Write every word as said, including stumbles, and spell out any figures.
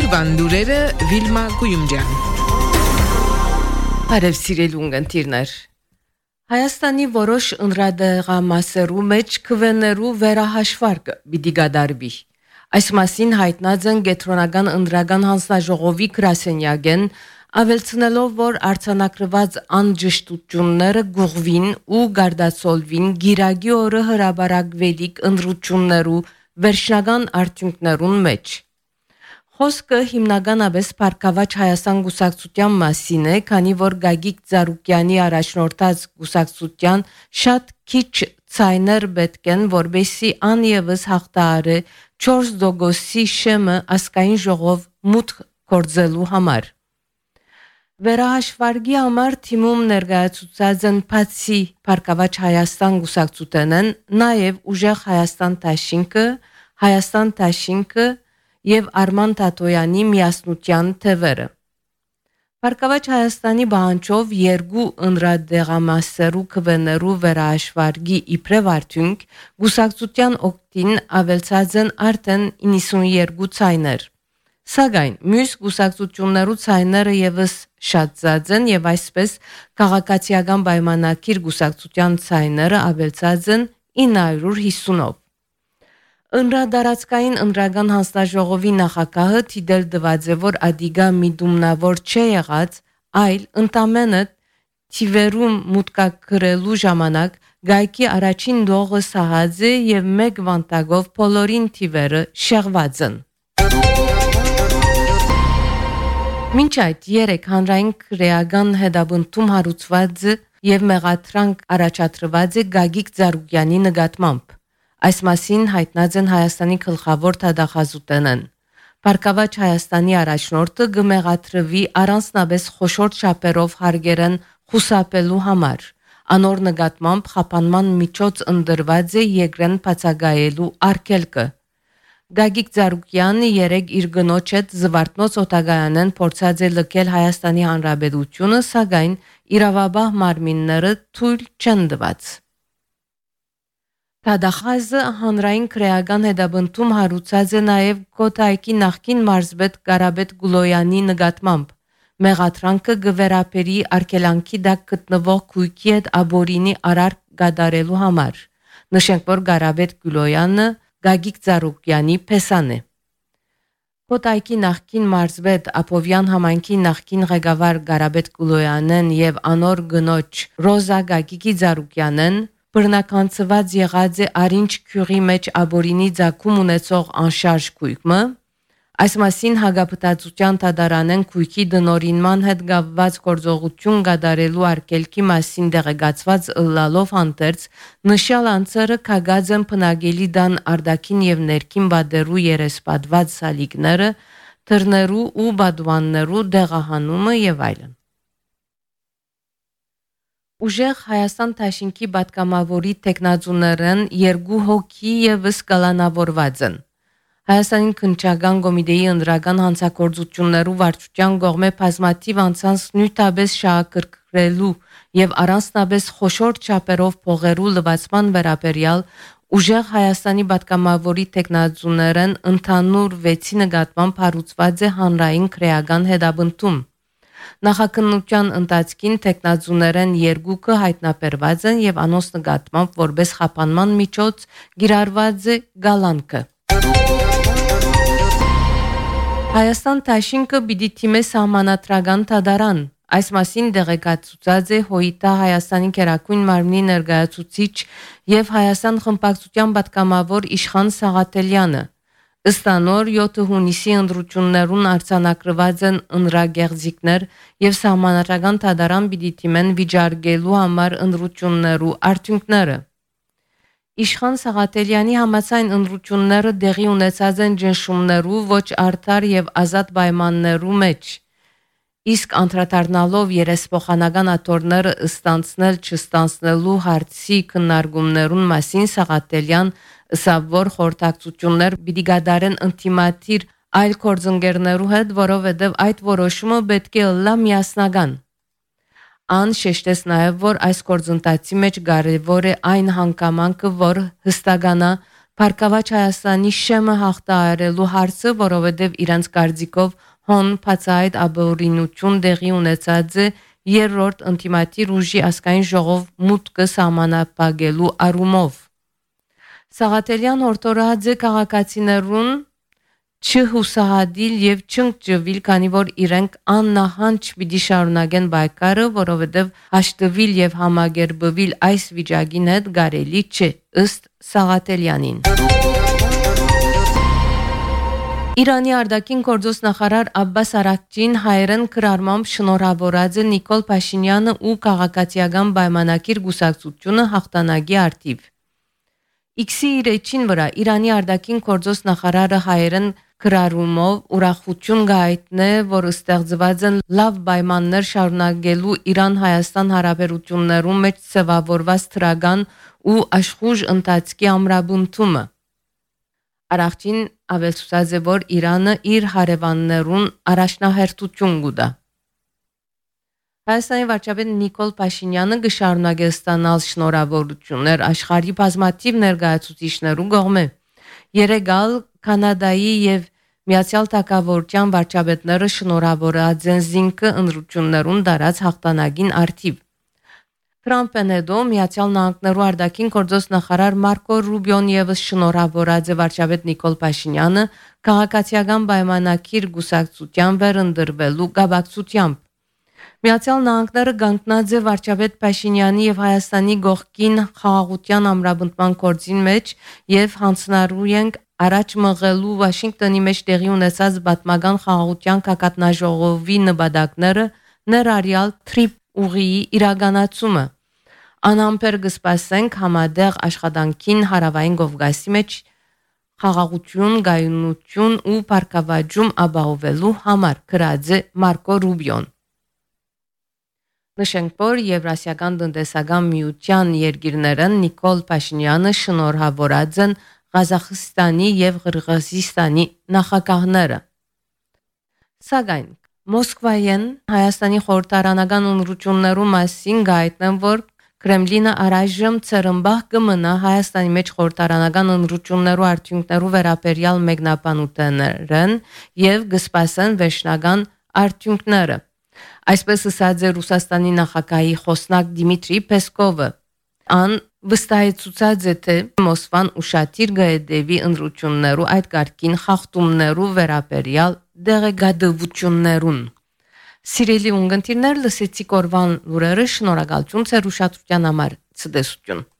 Օրվան լուրերը Վիլմա Գույումջյան։ Բարև սիրելի ունգընտիրներ։ Հայաստանի որոշ ընդրադեղամասերու մեջ քվեներու վերահաշվարկ պիտի գդարվի։ Այս մասին հայտնած են Գետրոնական ընդրական հանձնաժողովի գրասենյակեն, ավելցնելով, որ արձանագրված անջշտությունները գուղվին ու գարդացոլվին գիրագի օրը հրաբարակվելիք ընդրություններու վերջնական արդյունքներուն մեջ։ Խոսքը հիմնականապես Փառքավաճ Հայաստան գուսակցության մասին է, քանի որ Գագիկ Ծառուկյանի առաջնորդած գուսակցության շատ քիչ ցայներ պետք են, որբեսի անևս հաղթահարը չորս դոգոսի շեմը ասկային ժողով մուտք գործելու համար։ Վերահաշվարկի համար թիմում ներկայացուցած են բացի Փառքավաճ Հայաստան գուսակցութենեն, նաև Ուժեղ Հայաստան Դաշինքը, Հայաստան Դաշինքը եւ Արման Թաթոյանի միասնության թևերը։ Փառքավաճ Հայաստանի բանջով երկու ընդրադեղամասերու քվեներու վերահաշվարկի իբրև արդյունք գուսակցության օգտին ավելցած են արդեն իննսունյերկու ցայներ։ Սակայն մյուս գուսակցություններու ցայները եւս շատացած են եւ այսպես քաղաքացիական պայմանագիր գուսակցության ցայները ավելցած են ինը հարյուր հիսունով։ Ընդրադարածքային ընդրական հանձնաժողովի նախագահը թիդել դված է, որ ադիգա միդումնավոր չէ եղած, այլ ընդամենը թիվերում մուտքագրելու ժամանակ գայքի առաջին դողը սահած է եւ մեկ վանտագով բոլորին թիվերը շեղված են։ Մինչ այդ երեք հանրային քրեական հետաբնթում հարուցված եւ մեղադրանք առաջադրված է Գագիկ Ծառուկյանի նկատմամբ։ Այս մասին հայտնած են Հայաստանի գլխավոր դատախազութենեն։ Փառքավաճ Հայաստանի առաջնորդը գմեղատրվի առանձնապես խոշոր չափերով հարգերեն խուսափելու համար։ Անոր նկատմամբ խափանման միջոց ընդրված է երկրեն բացակայելու արգելքը։ Գագիկ Ծառուկյանը երեք իր գնոջ հետ զվարթնոց օտագայանեն փորձած է լքել Հայաստանի Հանրապետությունը, սակայն իրավաբան մարմինները թույլ չեն տված։ Դադախազը հանրային քրեական հետաբնթում հարուցած է նաև Կոտայքի նախկին մարզպետ Կարապետ Գուլոյանի նկատմամբ։ Մեղադրանքը գվերապերի արգելանքի դակ գտնվող քույքի հետ աբորինի արարք կատարելու համար։ Նշենք, որ Կարապետ Գուլոյանը Գագիկ Ծառուկյանի փեսան է։ Կոտայքի նախկին մարզպետ Աբովյան համայնքի նախկին ղեկավար Կարապետ Գուլոյանն եւ անոր գնոջ Ռոզա Գագիկի Ծառուկյանն բռնականցված եղած է Արինչ քյուրի մեջ աբորինի ցակում ունեցող անշարժ քույկը։ Այս մասին հագապտածության դատարանեն քույքի դնորինման հետ կապված գործողություն կատարելու արգելքի մասին դեղեկացված ըլլալով հանդերձ նշյալ անձերը քագած են բնակելի դան արտաքին եւ ներքին բادرու երեսպատված սալիկները, թռներու ու բադուաններու դեղահանումը եւ այլն։ Ուժեղ Հայաստան Դաշինքի պատգամավորի տեխնազուներն երկու հոգի եւս կալանավորված են։ Հայաստանի քննչական կոմիտեի ընդրական հանցագործություններու վարչության կողմէ բազմաթիվ անձանց նույնտաբես շահագրգռելու եւ առանձնապես խոշոր չափերով փողերու լվացման վերաբերյալ Ուժեղ Հայաստանի պատգամավորի տեխնազուներն ընդհանուր վեցի նկատմամբ հարուցված է հանրային քրեական հետաբնթում։ Նախաքննության ընթացքին տեխնազուներեն երկուքը հայտնաբերված են եւ անոնց նկատմամբ որպես խափանման միջոց գիրառված է գալանքը։ Հայաստան Դաշինքը պիտի թիմե սահմանադրական դատարան։ Այս մասին դեղեկացուցած է ՀՅԴ Հայաստանի Գերագույն մարմնի ներկայացուցիչ եւ Հայաստան խմբակցության պատգամավոր Իշխան Սաղաթելյանը։ Ըստ անոր յոթ հունիսի ընտրություններուն արձանագրված են ընրագեղձիկներ եւ սահմանադրական դատարան պիտի թիմեն վիճարկելու համար ընտրություններու արդյունքները։ Իշխան Սաղաթելյանի համաձայն ընտրությունները դեղի ունեցած են ճնշումներու ոչ արդար եւ ազատ պայմաններու մեջ։ Իսկ անդրադառնալով երեսփոխանական աթոռները ստանցնել չստանցնելու հարցի քննարկումներուն մասին Սաղաթելյան ըսավ, որ խորհրդակցություններ պիտի կատարեն ինտիմատիր այլ գործընկերներու հետ, որովհետև այդ որոշումը պետք է ըլլա միասնական։ Ան շեշտեց նաև, որ այս գործընթացի մեջ կարևոր է այն հանգամանքը, որ հստականա Փառքաված Հայաստանի շեմը հաղթահարելու հարցը, որովհետև իրանց կարծիքով հոն բացահայտ ապօրինություն դեղի ունեցած է երրորդ ինտիմատիր ուժի ազգային ժողով մուտքը սահմանափակելու առումով։ Սաղաթելյան հորդորած է քաղաքացիներուն չհուսահատիլ եւ չընկճվել, քանի որ իրենք աննահանջ պիտի շարունակեն պայքարը, որովհետեւ հաշտվել եւ համագերբվել այս վիճակին հետ կարելի չէ, ըստ Սաղաթելյանին։ Իրանի արտաքին գործոս նախարար Աբբաս Արաքչին հայերեն կրարմամբ շնորհավորած է Նիկոլ Փաշինյանը ու քաղաքացիական պայմանագիր գուսակցությունը հաղթանակի արդիվ։ X-ի իր էջին վրա Իրանի արտաքին գործոս նախարարը հայերեն կրարումով ուրախություն գայտնե, որ ստեղծված են լավ պայմաններ շարունակելու Իրան-Հայաստան հարաբերություններում մեջ ծավալված թրագան ու աշխուժ ընթացքի ամրապնդումը։ Արաքչին ավելցուած է, որ Իրանը իր հարևաններուն առաջնահերթություն կուտա։ Հայաստանի վարչապետ Նիկոլ Փաշինյանը կշարունակի ստանալ շնորհավորություններ աշխարհի բազմաթիվ ներկայացուցիչներու կողմէ։ Երեգալ Կանադայի եւ Միացյալ Թագավորության վարչապետները շնորհավորած են զինքը ընտրություններուն դարած հաղթանակին արդիվ։ Թրամփն հետո Միացյալ Նահանգներու արտաքին գործոս նախարար Մարկո Ռուբիոն եւս շնորհավորած է վարչապետ Նիկոլ Փաշինյանը քաղաքացիական պայմանագիր գուսակցության վերընտրվելու կապակցությամբ։ Միացյալ Նահանգները կանգնած է վարչապետ Փաշինյանի եւ Հայաստանի գողքին խաղաղության ամրապնդման գործին մեջ եւ հանձնարարու ենք առաջ մղելու Վաշինգտոնի մեջ տեղի ունեցած պատմական խաղաղության կակատնաժողովի նպատակները ներառյալ թրիփ ուղիի իրականացումը։ Անամպեր կսպասենք համադեղ աշխատանքին հարավային Կովկասի մեջ խաղաղություն, գայունություն ու բարգավաճում ապահովելու համար, գրած է Մարկո Ռուբիոն։ Նշենք, որ Եվրասիական տնտեսական միության երկիրները Նիկոլ Փաշինյանը շնորհավորած են Ղազախստանի եւ Ղրղըզստանի նախագահները։ Սակայն Մոսկվայեն Հայաստանի խորհրդարանական ընտրություններու մասին գայտնեն, որ Կրեմլինը առայժմ ցրմբահ կմնա Հայաստանի մեջ խորհրդարանական ընտրություններու արդյունքներու վերաբերյալ մեկնաբանություններն եւ կսպասեն վերջնական արդյունքները։ Այսպես ասաց է Ռուսաստանի նախագահի խոսնակ Դիմիտրի Պեսկովը։ Ան վստահեցուցած է, թե Մոսկվան ուշադիր կհետևի ընտրություններու այդ կարգին խախտումներու վերաբերյալ դեղեկատվություններուն։ Սիրելի ունգընտիրներ, լսեցիք օրվան լուրերը, շնորհակալություն ձեր ուշադրության համար։ Ցտեսություն։